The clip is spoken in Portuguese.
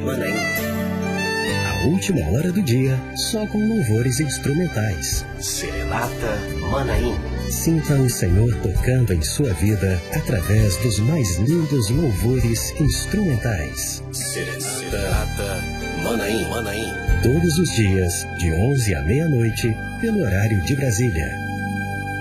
Manaim. A última hora do dia, só com louvores instrumentais. Serenata Manaim. Sinta o Senhor tocando em sua vida através dos mais lindos louvores instrumentais. Serenata Manaim. Todos os dias, de 11 à meia-noite, pelo horário de Brasília.